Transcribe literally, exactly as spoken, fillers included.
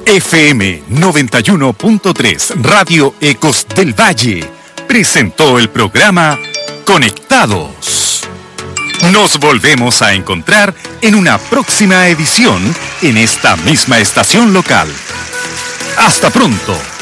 F M noventa y uno punto tres Radio Ecos del Valle presentó el programa Conectados. Nos volvemos a encontrar en una próxima edición en esta misma estación local. Hasta pronto.